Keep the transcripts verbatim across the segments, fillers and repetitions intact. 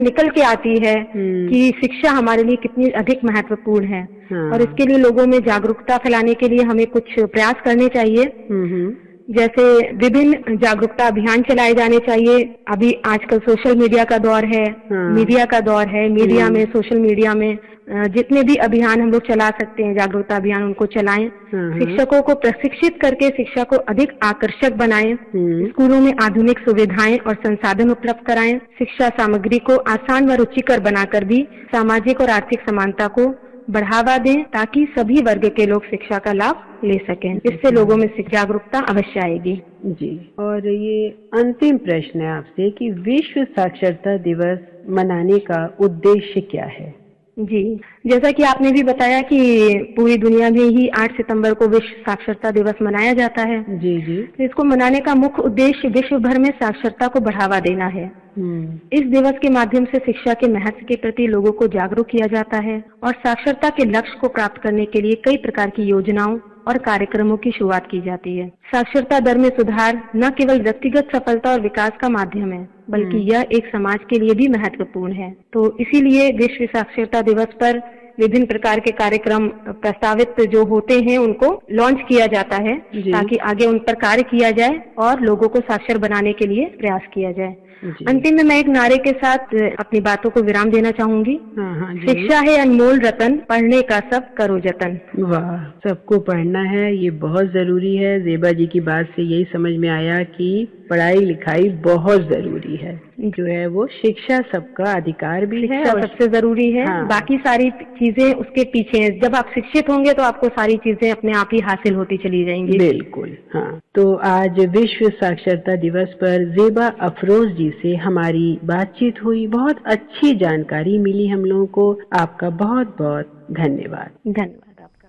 निकल के आती है कि शिक्षा हमारे लिए कितनी अधिक महत्वपूर्ण है। हाँ। और इसके लिए लोगों में जागरूकता फैलाने के लिए हमें कुछ प्रयास करने चाहिए। जैसे विभिन्न जागरूकता अभियान चलाए जाने चाहिए। अभी आजकल सोशल मीडिया का दौर है। हाँ। मीडिया का दौर है। मीडिया में, सोशल मीडिया में जितने भी अभियान हम लोग चला सकते हैं, जागरूकता अभियान, उनको चलाएं। हाँ। शिक्षकों को प्रशिक्षित करके शिक्षा को अधिक आकर्षक बनाएं। स्कूलों में आधुनिक सुविधाएं और संसाधन उपलब्ध कराएं। शिक्षा सामग्री को आसान व रुचिकर बनाकर भी सामाजिक और आर्थिक समानता को बढ़ावा दें, ताकि सभी वर्ग के लोग शिक्षा का लाभ ले सकें। इससे लोगों में जागरूकता अवश्य आएगी। जी। और ये अंतिम प्रश्न है आपसे कि विश्व साक्षरता दिवस मनाने का उद्देश्य क्या है? जी, जैसा कि आपने भी बताया कि पूरी दुनिया में ही आठ सितंबर को विश्व साक्षरता दिवस मनाया जाता है। जी जी। तो इसको मनाने का मुख्य उद्देश्य विश्व भर में साक्षरता को बढ़ावा देना है। इस दिवस के माध्यम से शिक्षा के महत्व के प्रति लोगों को जागरूक किया जाता है और साक्षरता के लक्ष्य को प्राप्त करने के लिए कई प्रकार की योजनाओं और कार्यक्रमों की शुरुआत की जाती है। साक्षरता दर में सुधार न केवल व्यक्तिगत सफलता और विकास का माध्यम है, बल्कि यह एक समाज के लिए भी महत्वपूर्ण है। तो इसीलिए विश्व साक्षरता दिवस पर विभिन्न प्रकार के कार्यक्रम प्रस्तावित जो होते हैं उनको लॉन्च किया जाता है, ताकि आगे उन पर कार्य किया जाए और लोगों को साक्षर बनाने के लिए प्रयास किया जाए। अंतिम में मैं एक नारे के साथ अपनी बातों को विराम देना चाहूंगी। शिक्षा है अनमोल रतन, पढ़ने का सब करो जतन। वाह, सबको पढ़ना है, ये बहुत जरूरी है। ज़ेबा जी की बात से यही समझ में आया कि पढ़ाई लिखाई बहुत जरूरी है। जो है वो शिक्षा सबका अधिकार भी है और सबसे जरूरी है। हाँ। बाकी सारी चीजें उसके पीछे हैं। जब आप शिक्षित होंगे तो आपको सारी चीजें अपने आप ही हासिल होती चली जाएंगी। बिल्कुल। हाँ, तो आज विश्व साक्षरता दिवस पर ज़ेबा अफरोज जी से हमारी बातचीत हुई। बहुत अच्छी जानकारी मिली हम लोगों को। आपका बहुत बहुत धन्यवाद। धन्यवाद आपका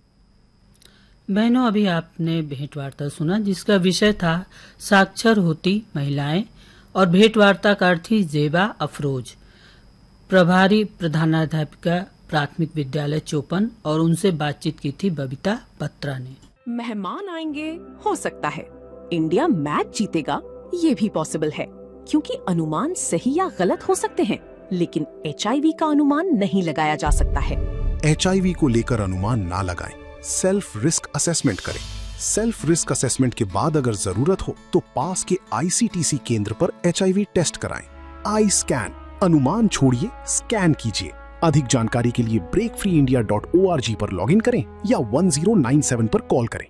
भी। बहनों, अभी आपने भेंट वार्ता सुना जिसका विषय था साक्षर होती महिलाएं, और भेंट वार्ता का थी ज़ेबा अफरोज, प्रभारी प्रधानाध्यापिका प्राथमिक विद्यालय चोपन, और उनसे बातचीत की थी बबीता बत्रा ने। मेहमान आएंगे, हो सकता है इंडिया मैच जीतेगा, ये भी पॉसिबल है, क्योंकि अनुमान सही या गलत हो सकते हैं, लेकिन एचआईवी का अनुमान नहीं लगाया जा सकता है। एचआईवी को लेकर अनुमान ना लगाएं, सेल्फ रिस्क असेसमेंट करें। सेल्फ रिस्क असेसमेंट के बाद अगर जरूरत हो तो पास के आईसीटीसी केंद्र पर एचआईवी टेस्ट कराएं। आई स्कैन, अनुमान छोड़िए, स्कैन कीजिए। अधिक जानकारी के लिए break free India dot O R G पर लॉगिन करें या वन जीरो नाइन सेवन पर कॉल करें।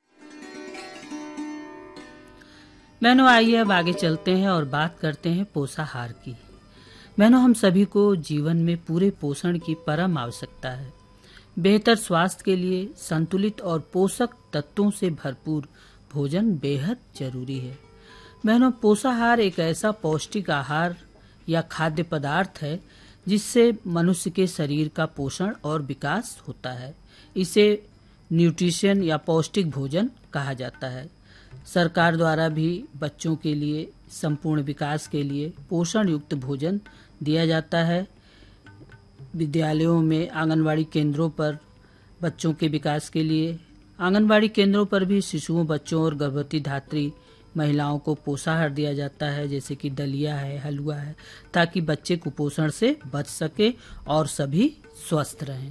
बहनों, आइए अब आगे चलते हैं और बात करते हैं पोषाहार की। बहनों, हम सभी को जीवन में पूरे पोषण की परम आवश्यकता है। बेहतर स्वास्थ्य के लिए संतुलित और पोषक तत्वों से भरपूर भोजन बेहद जरूरी है। बहनों, पोषाहार एक ऐसा पौष्टिक आहार या खाद्य पदार्थ है जिससे मनुष्य के शरीर का पोषण और विकास होता है। इसे न्यूट्रिशन या पौष्टिक भोजन कहा जाता है। सरकार द्वारा भी बच्चों के लिए संपूर्ण विकास के लिए पोषण युक्त भोजन दिया जाता है। विद्यालयों में, आंगनवाड़ी केंद्रों पर बच्चों के विकास के लिए, आंगनवाड़ी केंद्रों पर भी शिशुओं, बच्चों और गर्भवती धात्री महिलाओं को पोषाहार दिया जाता है, जैसे कि दलिया है, हलवा है, ताकि बच्चे कुपोषण से बच सके और सभी स्वस्थ रहें।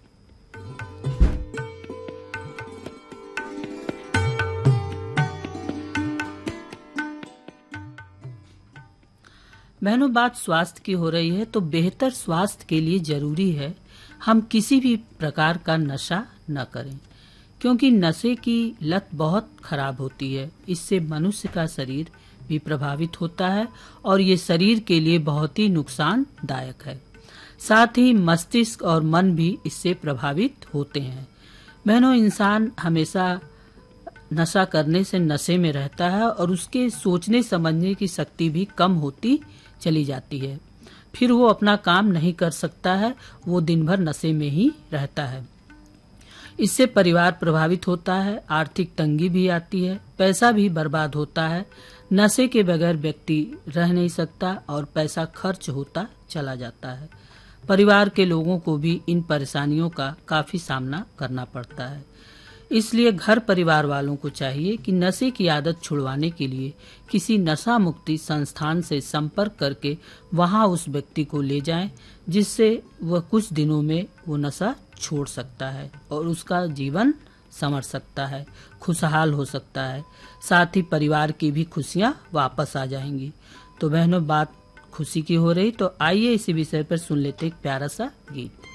बहनों, बात स्वास्थ्य की हो रही है तो बेहतर स्वास्थ्य के लिए जरूरी है हम किसी भी प्रकार का नशा न करें, क्योंकि नशे की लत बहुत खराब होती है। इससे मनुष्य का शरीर भी प्रभावित होता है और ये शरीर के लिए बहुत ही नुकसानदायक है। साथ ही मस्तिष्क और मन भी इससे प्रभावित होते हैं। बहनों, इंसान हमेशा नशा करने से नशे में रहता है और उसके सोचने समझने की शक्ति भी कम होती चली जाती है। फिर वो अपना काम नहीं कर सकता है, वो दिन भर नशे में ही रहता है। इससे परिवार प्रभावित होता है, आर्थिक तंगी भी आती है, पैसा भी बर्बाद होता है। नशे के बगैर व्यक्ति रह नहीं सकता और पैसा खर्च होता चला जाता है। परिवार के लोगों को भी इन परेशानियों का काफी सामना करना पड़ता है। इसलिए घर परिवार वालों को चाहिए कि नशे की आदत छुड़वाने के लिए किसी नशा मुक्ति संस्थान से संपर्क करके वहां उस व्यक्ति को ले जाएं, जिससे वह कुछ दिनों में वो नशा छोड़ सकता है और उसका जीवन संवर सकता है, खुशहाल हो सकता है। साथ ही परिवार की भी खुशियां वापस आ जाएंगी। तो बहनों, बात खुशी की हो रही, तो आइए इसी विषय पर सुन लेते एक प्यारा सा गीत।